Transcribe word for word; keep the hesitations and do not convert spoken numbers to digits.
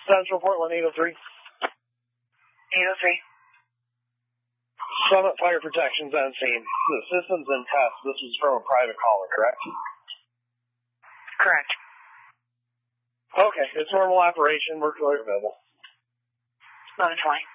Central Portland eight oh three. eight oh three. Summit Fire Protection's on scene. The system's in test. This is from a private caller, correct? Correct. Okay, it's normal operation. We're clear available. eleven twenty.